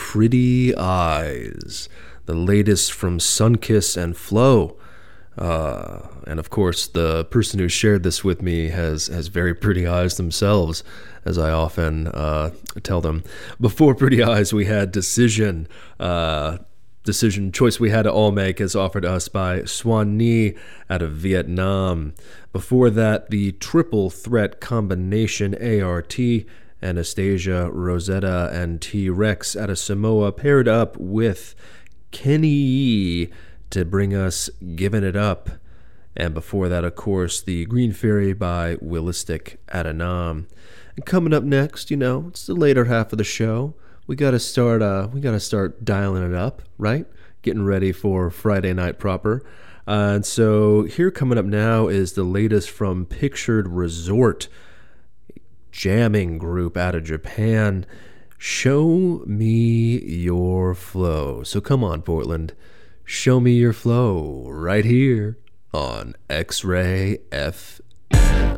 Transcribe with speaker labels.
Speaker 1: Pretty Eyes, the latest from Sunkiss and Flow. And of course, the person who shared this with me has very pretty eyes themselves, as I often tell them. Before Pretty Eyes, we had Decision. Decision choice we had to all make is offered to us by Swan Nhi out of Vietnam. Before that, the triple threat combination ART, Anastasia, Rosetta, and T-Rex out of Samoa, paired up with Kenny Yee to bring us Giving It Up. And before that, of course, the Green Fairy by Willistic out of Nam. And coming up next, it's the later half of the show. We gotta start dialing it up, right? Getting ready for Friday night proper. And so here coming up now is the latest from Pictured Resort, jamming group out of Japan. Show me your flow. So come on, Portland. Show me your flow right here on X-Ray FM.